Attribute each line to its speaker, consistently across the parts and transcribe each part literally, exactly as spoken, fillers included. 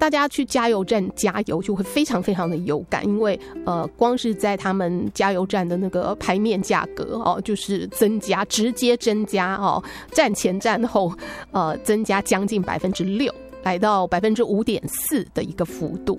Speaker 1: 大家去加油站加油就会非常非常的有感，因为呃，光是在他们加油站的那个牌面价格哦，就是增加，直接增加哦，战前战后呃增加将近百分之六，来到百分之五点四的一个幅度。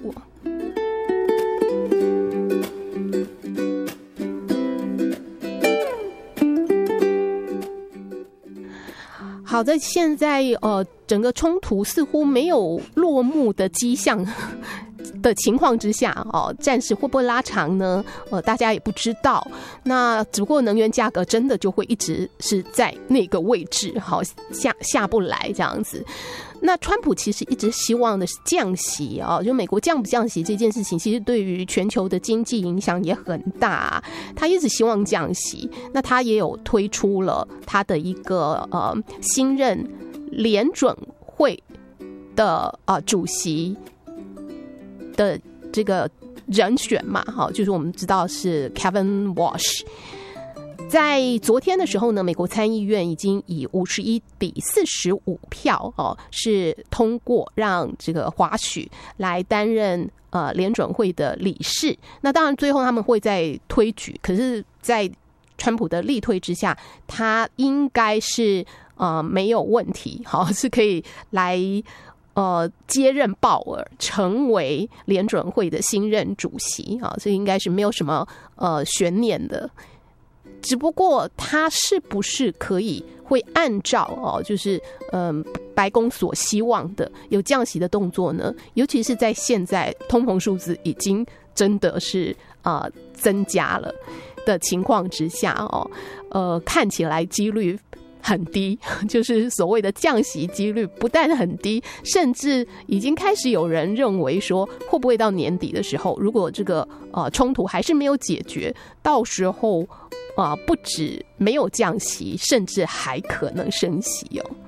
Speaker 1: 好在现在呃，整个冲突似乎没有落幕的迹象的情况之下，哦，暂时会不会拉长呢？呃，大家也不知道。那只不过能源价格真的就会一直是在那个位置，好下下不来这样子。那川普其实一直希望的是降息啊，就美国降不降息这件事情，其实对于全球的经济影响也很大。他一直希望降息，那他也有推出了他的一个呃新任联准会的呃主席的这个人选嘛，好，就是我们知道是 Kevin Walsh。在昨天的时候呢，美国参议院已经以五十一比四十五票哦，是通过让这个华许来担任呃联准会的理事。那当然最后他们会再推举，可是在川普的力推之下，他应该是呃没有问题，好，是可以来呃接任鲍尔，成为联准会的新任主席啊，这应该是没有什么呃悬念的。只不过他是不是可以会按照哦，就是嗯、呃、白宫所希望的有降息的动作呢？尤其是在现在通膨数字已经真的是呃增加了的情况之下哦，呃看起来几率很低，就是所谓的降息几率不但很低，甚至已经开始有人认为说，会不会到年底的时候，如果这个呃冲突还是没有解决，到时候啊、呃、不止没有降息，甚至还可能升息哦。